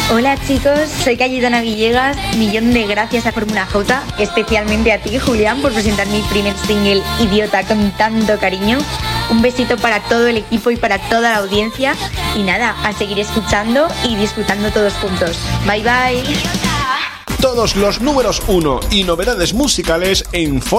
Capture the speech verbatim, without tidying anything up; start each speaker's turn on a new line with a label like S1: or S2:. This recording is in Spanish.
S1: Hola chicos, soy Cayetana Villegas. Millón de gracias a Fórmula J, especialmente a ti, Julián, por presentar mi primer single Idiota con tanto cariño. Un besito para todo el equipo y para toda la audiencia. Y nada, a seguir escuchando y disfrutando todos juntos. Bye bye.
S2: Todos los números uno y novedades musicales en